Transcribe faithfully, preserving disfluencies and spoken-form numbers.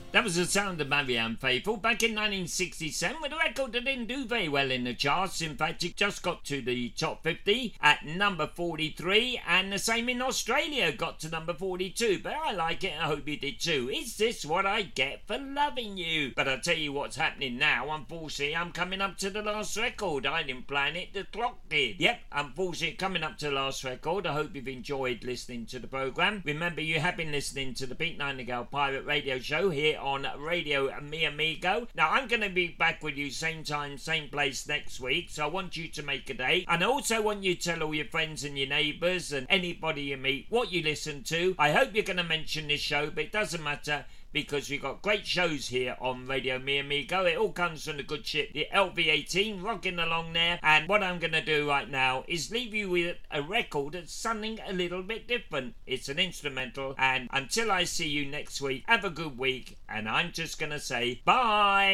That was the sound of Marianne Faithfull back in nineteen sixty-seven with a record that didn't do very well in the charts. In fact, it just got to the top fifty at number forty-three, and the same in Australia, got to number forty-two. But I like it, and I hope you did too. Is this what I get for loving you? But I'll tell you what's happening now. Unfortunately, I'm coming up to the last record. I didn't plan it, the clock did. Yep, unfortunately, coming up to the last record. I hope you've enjoyed listening to the programme. Remember, you have been listening to the Pete Nightingale Pirate Radio Show here on Radio Mi Amigo. Now, I'm going to be back with you same time, same place next week, so I want you to make a date. And I also want you to tell all your friends and your neighbours and anybody you meet what you listen to. I hope you're going to mention this show, but it doesn't matter, because we've got great shows here on Radio Mi Amigo. It all comes from the good ship, the L V eighteen, rocking along there. And what I'm going to do right now is leave you with a record that's something a little bit different. It's an instrumental. And until I see you next week, have a good week. And I'm just going to say bye.